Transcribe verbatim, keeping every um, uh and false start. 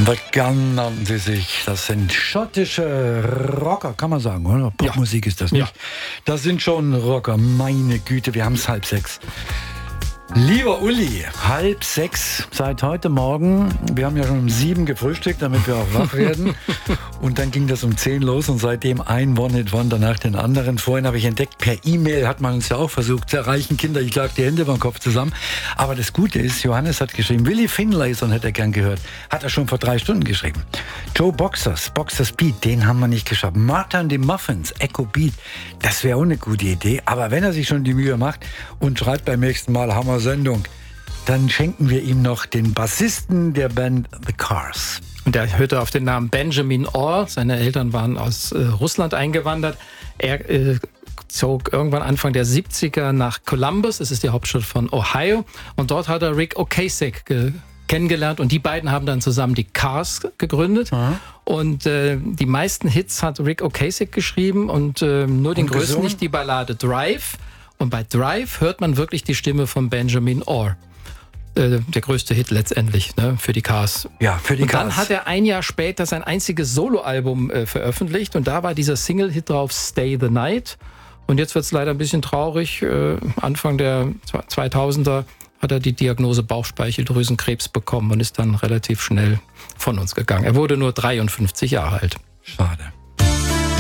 The Gun nannten sie sich. Das sind schottische Rocker, kann man sagen, oder? Popmusik ja. Ist das nicht? Ja. Das sind schon Rocker. Meine Güte, wir haben es halb sechs. Lieber Uli, halb sechs seit heute Morgen. Wir haben ja schon um sieben gefrühstückt, damit wir auch wach werden. Und dann ging das um zehn los und seitdem ein One-Hit-Wonder nach den anderen. Vorhin habe ich entdeckt, per E-Mail hat man uns ja auch versucht zu erreichen. Kinder, ich lag die Hände beim Kopf zusammen. Aber das Gute ist, Johannes hat geschrieben, Willy Finlayson hätte er gern gehört. Hat er schon vor drei Stunden geschrieben. Joe Boxers, Boxers Beat, den haben wir nicht geschafft. Martha and the Muffins, Echo Beat, das wäre auch eine gute Idee. Aber wenn er sich schon die Mühe macht und schreibt beim nächsten Mal, haben wir Sendung, dann schenken wir ihm noch den Bassisten der Band The Cars. Und er hörte auf den Namen Benjamin Orr. Seine Eltern waren aus äh, Russland eingewandert. Er äh, zog irgendwann Anfang der siebziger nach Columbus, das ist die Hauptstadt von Ohio. Und dort hat er Rick Ocasek ge- kennengelernt. Und die beiden haben dann zusammen die Cars gegründet. Mhm. Und äh, die meisten Hits hat Rick Ocasek geschrieben und äh, nur den und größten gesungen? Nicht, die Ballade Drive. Und bei Drive hört man wirklich die Stimme von Benjamin Orr. Äh, der größte Hit letztendlich, ne, für die Cars. Ja, für die und Cars. Dann hat er ein Jahr später sein einziges Soloalbum äh, veröffentlicht. Und da war dieser Single-Hit drauf, Stay the Night. Und jetzt wird es leider ein bisschen traurig. Äh, Anfang der zweitausender hat er die Diagnose Bauchspeicheldrüsenkrebs bekommen und ist dann relativ schnell von uns gegangen. Er wurde nur dreiundfünfzig Jahre alt. Schade.